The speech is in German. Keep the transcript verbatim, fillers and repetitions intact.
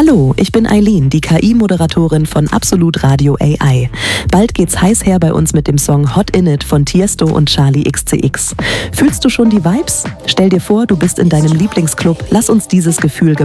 Hallo, ich bin Eileen, die K I-Moderatorin von Absolut Radio A I. Bald geht's heiß her bei uns mit dem Song Hot In It von Tiesto und Charlie X C X. Fühlst du schon die Vibes? Stell dir vor, du bist in deinem Lieblingsclub. Lass uns dieses Gefühl